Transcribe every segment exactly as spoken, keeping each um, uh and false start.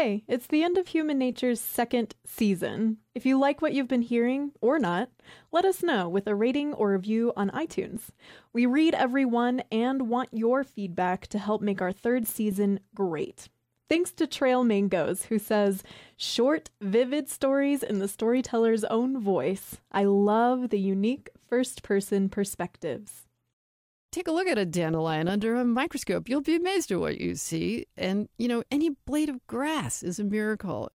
Hey, it's the end of Human Nature's second season. If you like what you've been hearing, or not, let us know with a rating or review on iTunes. We read every one and want your feedback to help make our third season great. Thanks to Trail Mangoes, who says, short, vivid stories in the storyteller's own voice. I love the unique first-person perspectives. Take a look at a dandelion under a microscope. You'll be amazed at what you see. And, you know, any blade of grass is a miracle.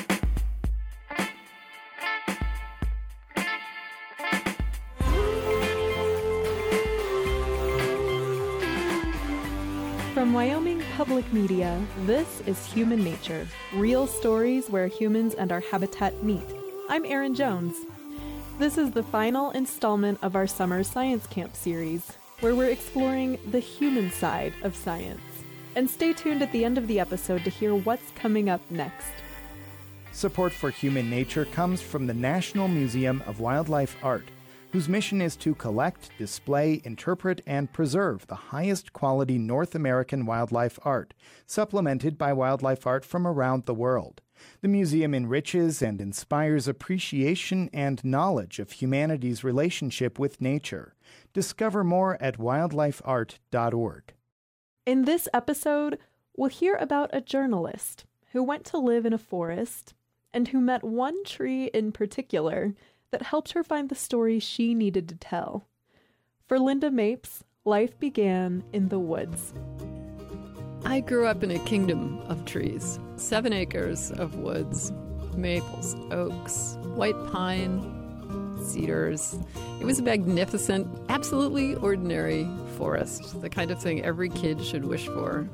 From Wyoming Public Media, this is Human Nature, real stories where humans and our habitat meet. I'm Erin Jones. This is the final installment of our summer science camp series, where we're exploring the human side of science. And stay tuned at the end of the episode to hear what's coming up next. Support for Human Nature comes from the National Museum of Wildlife Art, whose mission is to collect, display, interpret, and preserve the highest quality North American wildlife art, supplemented by wildlife art from around the world. The museum enriches and inspires appreciation and knowledge of humanity's relationship with nature. Discover more at wildlife art dot org. In this episode, we'll hear about a journalist who went to live in a forest and who met one tree in particular that helped her find the story she needed to tell. For Linda Mapes, life began in the woods. I grew up in a kingdom of trees, seven acres of woods, maples, oaks, white pine, cedars. It was a magnificent, absolutely ordinary forest, the kind of thing every kid should wish for.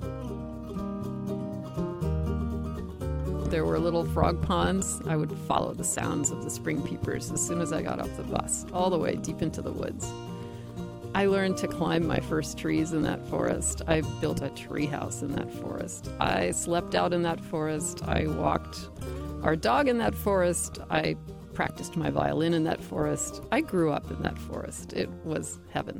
There were little frog ponds. I would follow the sounds of the spring peepers as soon as I got off the bus, all the way deep into the woods. I learned to climb my first trees in that forest. I built a tree house in that forest. I slept out in that forest. I walked our dog in that forest. I practiced my violin in that forest. I grew up in that forest. It was heaven.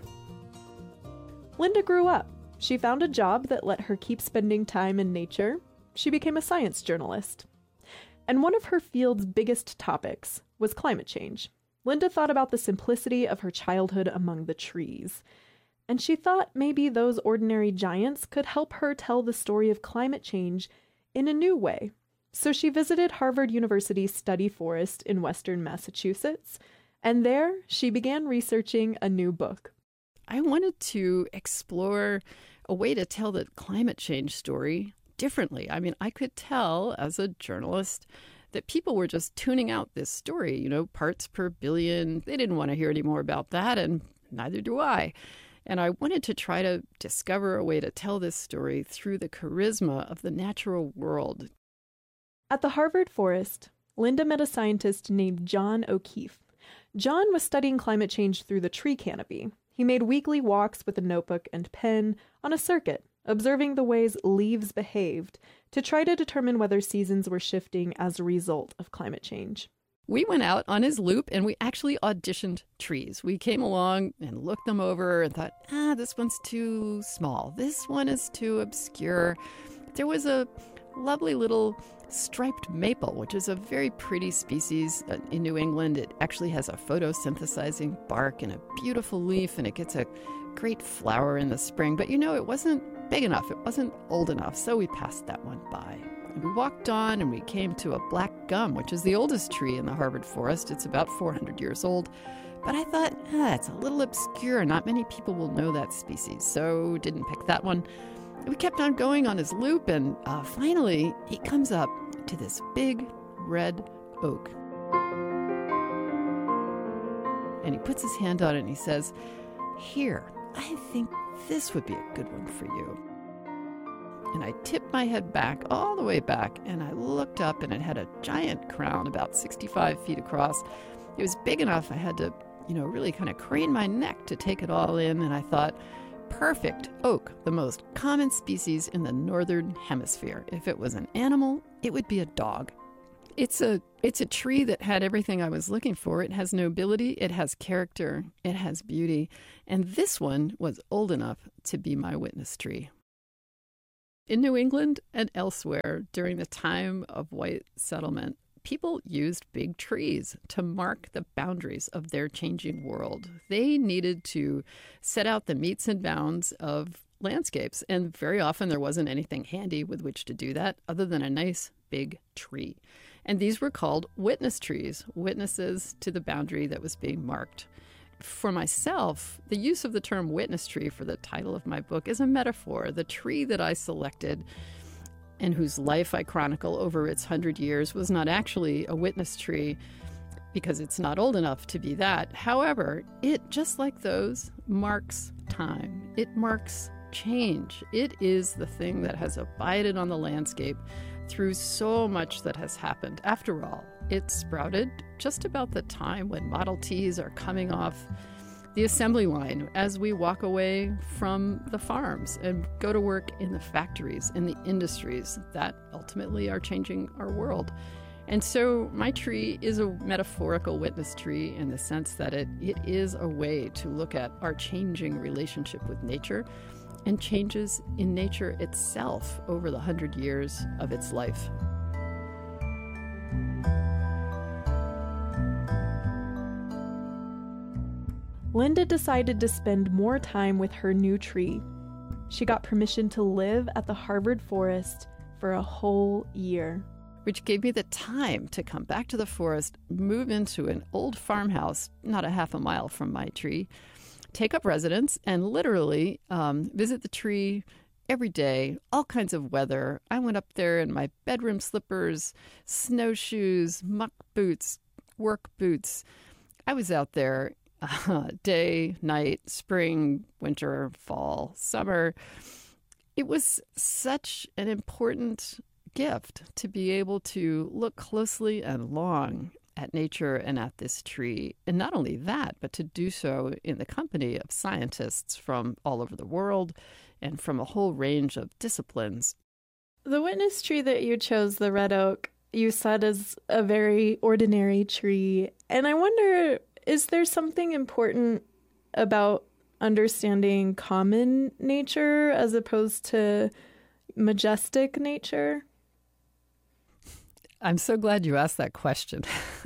Linda grew up. She found a job that let her keep spending time in nature. She became a science journalist. And one of her field's biggest topics was climate change. Linda thought about the simplicity of her childhood among the trees, and she thought maybe those ordinary giants could help her tell the story of climate change in a new way. So she visited Harvard University's study forest in western Massachusetts, and there she began researching a new book. I wanted to explore a way to tell the climate change story differently. I mean, I could tell as a journalist that people were just tuning out this story, you know, parts per billion. They didn't want to hear any more about that, and neither do I. And I wanted to try to discover a way to tell this story through the charisma of the natural world. At the Harvard Forest, Linda met a scientist named John O'Keefe. John was studying climate change through the tree canopy. He made weekly walks with a notebook and pen on a circuit, observing the ways leaves behaved to try to determine whether seasons were shifting as a result of climate change. We went out on his loop and we actually auditioned trees. We came along and looked them over and thought, ah, this one's too small. This one is too obscure. There was a lovely little striped maple, which is a very pretty species in New England. It actually has a photosynthesizing bark and a beautiful leaf, and it gets a great flower in the spring. But you know, it wasn't big enough. It wasn't old enough. So we passed that one by. And we walked on and we came to a black gum, which is the oldest tree in the Harvard Forest. It's about four hundred years old. But I thought, ah, it's a little obscure. Not many people will know that species. So didn't pick that one. We kept on going on his loop, and uh, finally he comes up to this big red oak. And he puts his hand on it and he says, here, I think this would be a good one for you. And I tipped my head back, all the way back, and I looked up, and it had a giant crown about sixty-five feet across. It was big enough I had to, you know, really kind of crane my neck to take it all in, and I thought, perfect oak, the most common species in the northern hemisphere. If it was an animal, it would be a dog. It's a it's a tree that had everything I was looking for. It has nobility, it has character, it has beauty. And this one was old enough to be my witness tree. In New England and elsewhere during the time of white settlement, people used big trees to mark the boundaries of their changing world. They needed to set out the metes and bounds of landscapes, and very often there wasn't anything handy with which to do that other than a nice big tree. And these were called witness trees, witnesses to the boundary that was being marked. For myself, the use of the term witness tree for the title of my book is a metaphor. The tree that I selected and whose life I chronicle over its hundred years was not actually a witness tree because it's not old enough to be that. However, it, just like those, marks time. It marks change. It is the thing that has abided on the landscape through so much that has happened. After all, it sprouted just about the time when Model Ts are coming off the assembly line as we walk away from the farms and go to work in the factories, in the industries that ultimately are changing our world. And so my tree is a metaphorical witness tree in the sense that it, it is a way to look at our changing relationship with nature and changes in nature itself over the hundred years of its life. Linda decided to spend more time with her new tree. She got permission to live at the Harvard forest for a whole year. Which gave me the time to come back to the forest, move into an old farmhouse not a half a mile from my tree, take up residence, and literally um, visit the tree every day, all kinds of weather. I went up there in my bedroom slippers, snowshoes, muck boots, work boots. I was out there Uh, day, night, spring, winter, fall, summer. It was such an important gift to be able to look closely and long at nature and at this tree. And not only that, but to do so in the company of scientists from all over the world and from a whole range of disciplines. The witness tree that you chose, the red oak, you said is a very ordinary tree. And I wonder, is there something important about understanding common nature as opposed to majestic nature? I'm so glad you asked that question.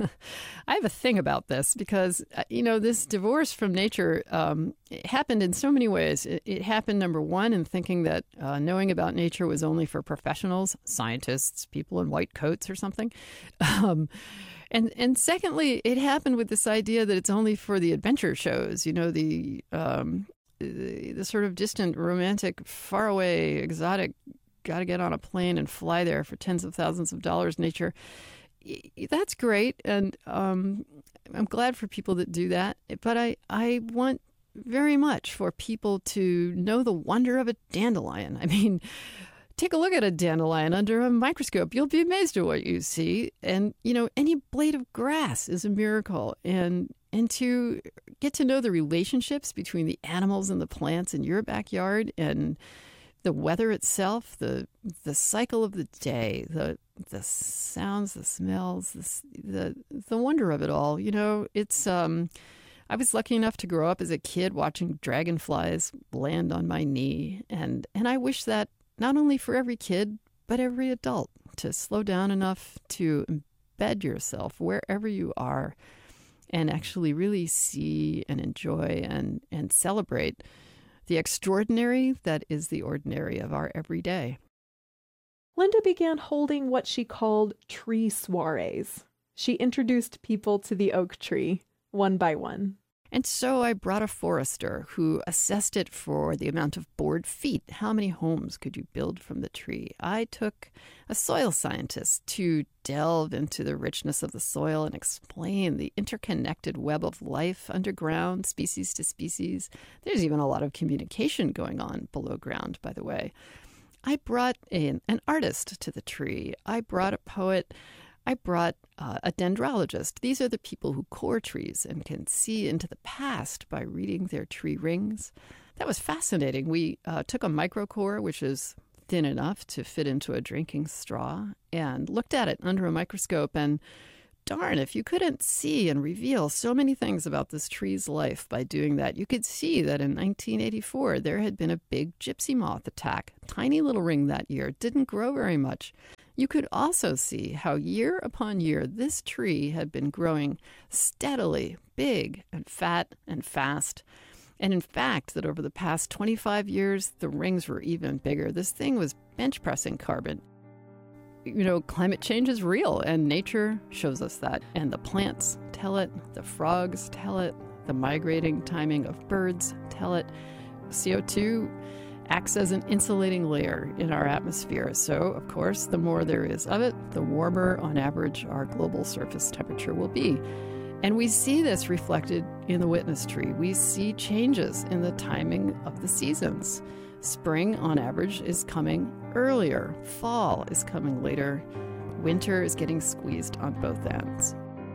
I have a thing about this because, you know, this divorce from nature um, it happened in so many ways. It, it happened, number one, in thinking that uh, knowing about nature was only for professionals, scientists, people in white coats or something. Um, and and secondly, it happened with this idea that it's only for the adventure shows, you know, the um, the, the sort of distant, romantic, faraway, exotic, got to get on a plane and fly there for tens of thousands of dollars nature. That's great. And um, I'm glad for people that do that. But I, I want very much for people to know the wonder of a dandelion. I mean, take a look at a dandelion under a microscope. You'll be amazed at what you see. And, you know, any blade of grass is a miracle. And and to get to know the relationships between the animals and the plants in your backyard and the weather itself, the the cycle of the day, the the sounds, the smells, the the, the wonder of it all. You know, it's. Um, I was lucky enough to grow up as a kid watching dragonflies land on my knee, and and I wish that not only for every kid but every adult to slow down enough to embed yourself wherever you are, and actually really see and enjoy and and celebrate the extraordinary that is the ordinary of our everyday. Linda began holding what she called tree soirees. She introduced people to the oak tree, one by one. And so I brought a forester who assessed it for the amount of board feet. How many homes could you build from the tree? I took a soil scientist to delve into the richness of the soil and explain the interconnected web of life underground, species to species. There's even a lot of communication going on below ground, by the way. I brought a, an artist to the tree. I brought a poet. I brought uh, a dendrologist. These are the people who core trees and can see into the past by reading their tree rings. That was fascinating. We uh, took a microcore, which is thin enough to fit into a drinking straw, and looked at it under a microscope and darn, if you couldn't see and reveal so many things about this tree's life by doing that, you could see that in nineteen eighty-four, there had been a big gypsy moth attack. Tiny little ring that year, didn't grow very much. You could also see how year upon year, this tree had been growing steadily, big and fat and fast. And in fact, that over the past twenty-five years, the rings were even bigger. This thing was bench pressing carbon. You know, climate change is real, and nature shows us that. And the plants tell it, the frogs tell it, the migrating timing of birds tell it. C O two acts as an insulating layer in our atmosphere. So, of course, the more there is of it, the warmer, on average, our global surface temperature will be. And we see this reflected in the witness tree. We see changes in the timing of the seasons. Spring, on average, is coming earlier. Fall is coming later. Winter is getting squeezed on both ends.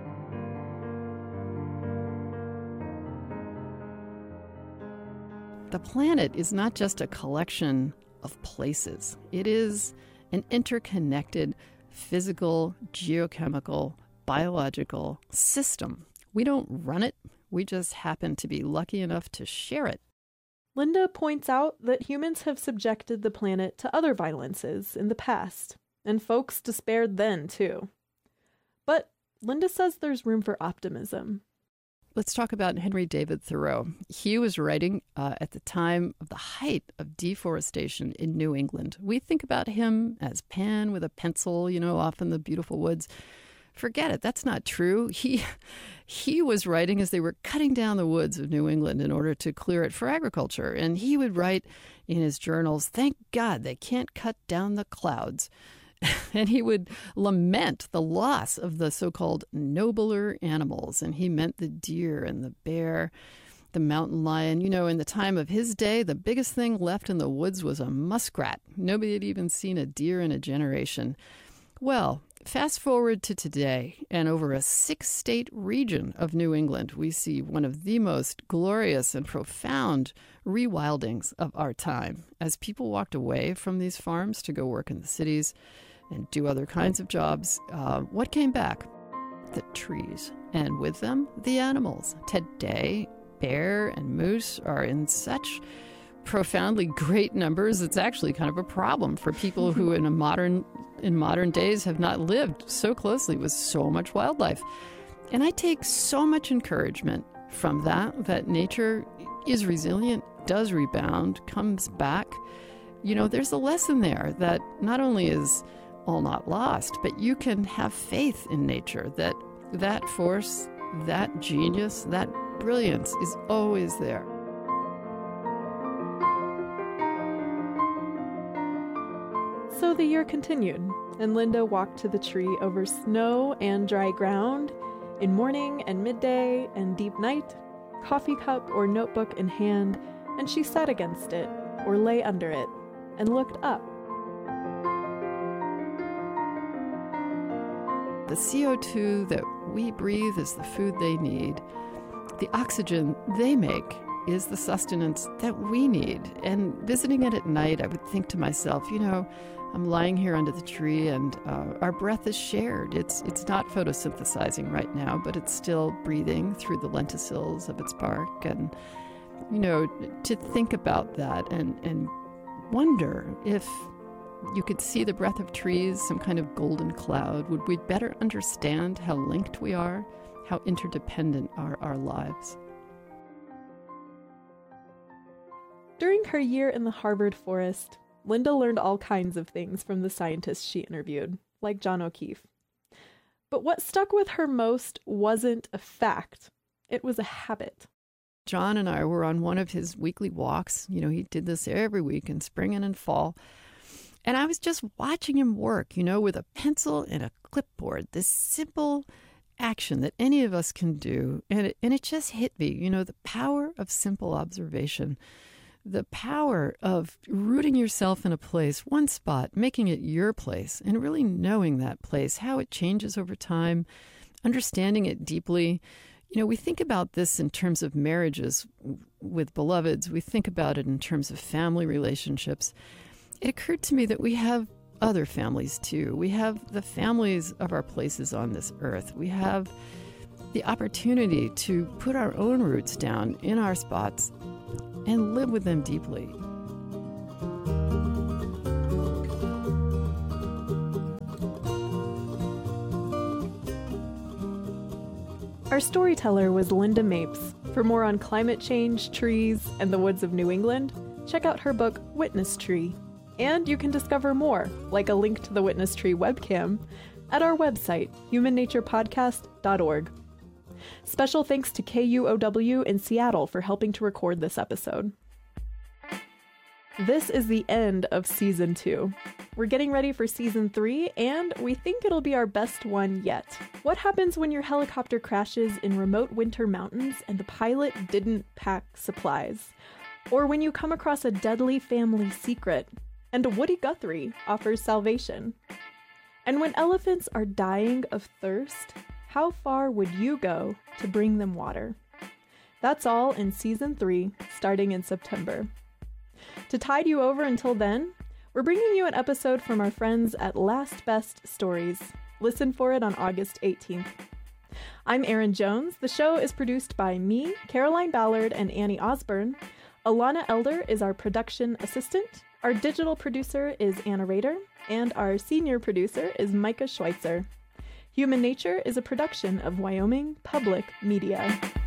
The planet is not just a collection of places. It is an interconnected physical, geochemical, biological system. We don't run it. We just happen to be lucky enough to share it. Linda points out that humans have subjected the planet to other violences in the past, and folks despaired then, too. But Linda says there's room for optimism. Let's talk about Henry David Thoreau. He was writing uh, at the time of the height of deforestation in New England. We think about him as Pan with a pencil, you know, off in the beautiful woods. Forget it. That's not true. He he was writing as they were cutting down the woods of New England in order to clear it for agriculture. And he would write in his journals, "Thank God they can't cut down the clouds." And he would lament the loss of the so-called nobler animals. And he meant the deer and the bear, the mountain lion. You know, in the time of his day, the biggest thing left in the woods was a muskrat. Nobody had even seen a deer in a generation. Well, fast forward to today, and over a six-state region of New England, we see one of the most glorious and profound rewildings of our time. As people walked away from these farms to go work in the cities and do other kinds of jobs, uh, what came back? The trees, and with them, the animals. Today, bear and moose are in such profoundly great numbers, it's actually kind of a problem for people who in a modern in modern days have not lived so closely with so much wildlife. And I take so much encouragement from that, that nature is resilient, does rebound, comes back. You know, there's a lesson there that not only is all not lost, but you can have faith in nature, that that force, that genius, that brilliance is always there. So the year continued, and Linda walked to the tree over snow and dry ground, in morning and midday and deep night, coffee cup or notebook in hand, and she sat against it, or lay under it, and looked up. The C O two that we breathe is the food they need. The oxygen they make is the sustenance that we need. And visiting it at night, I would think to myself, you know, I'm lying here under the tree and uh, our breath is shared. It's it's not photosynthesizing right now, but it's still breathing through the lenticels of its bark. And, you know, to think about that and, and wonder if you could see the breath of trees, some kind of golden cloud, would we better understand how linked we are, how interdependent are our lives? During her year in the Harvard forest, Linda learned all kinds of things from the scientists she interviewed, like John O'Keefe. But what stuck with her most wasn't a fact. It was a habit. John and I were on one of his weekly walks. You know, he did this every week in spring and in fall. And I was just watching him work, you know, with a pencil and a clipboard, this simple action that any of us can do. And it, and it just hit me, you know, the power of simple observation. The power of rooting yourself in a place, one spot, making it your place, and really knowing that place, how it changes over time, understanding it deeply. You know, we think about this in terms of marriages with beloveds. We think about it in terms of family relationships. It occurred to me that we have other families too. We have the families of our places on this earth. We have the opportunity to put our own roots down in our spots and live with them deeply. Our storyteller was Linda Mapes. For more on climate change, trees, and the woods of New England, check out her book, Witness Tree. And you can discover more, like a link to the Witness Tree webcam, at our website, human nature podcast dot org. Special thanks to K U O W in Seattle for helping to record this episode. This is the end of season two. We're getting ready for season three, and we think it'll be our best one yet. What happens when your helicopter crashes in remote winter mountains and the pilot didn't pack supplies? Or when you come across a deadly family secret and Woody Guthrie offers salvation? And when elephants are dying of thirst, how far would you go to bring them water? That's all in season three, starting in September. To tide you over until then, we're bringing you an episode from our friends at Last Best Stories. Listen for it on August eighteenth. I'm Erin Jones. The show is produced by me, Caroline Ballard, and Annie Osborne. Alana Elder is our production assistant. Our digital producer is Anna Rader, and our senior producer is Micah Schweitzer. Human Nature is a production of Wyoming Public Media.